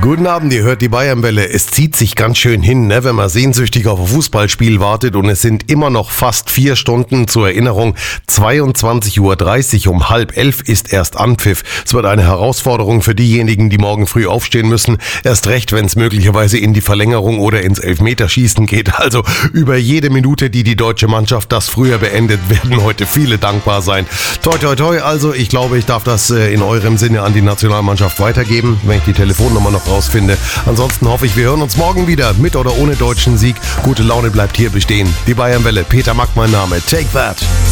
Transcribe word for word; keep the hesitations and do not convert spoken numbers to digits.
Guten Abend, ihr hört die Bayernwelle. Es zieht sich ganz schön hin, ne, wenn man sehnsüchtig auf ein Fußballspiel wartet und es sind immer noch fast vier Stunden. Zur Erinnerung, zweiundzwanzig Uhr dreißig, um halb elf ist erst Anpfiff. Es wird eine Herausforderung für diejenigen, die morgen früh aufstehen müssen. Erst recht, wenn es möglicherweise in die Verlängerung oder ins Elfmeterschießen geht. Also über jede Minute, die die deutsche Mannschaft das früher beendet, werden heute viele dankbar sein. Toi, toi, toi. Also ich glaube, ich darf das in eurem Sinne an die Nationalmannschaft weitergeben, wenn ich die Telefonnummer noch rausfinde. Ansonsten hoffe ich, wir hören uns morgen wieder, mit oder ohne deutschen Sieg. Gute Laune bleibt hier bestehen. Die Bayernwelle, Peter Mack mein Name. Take that!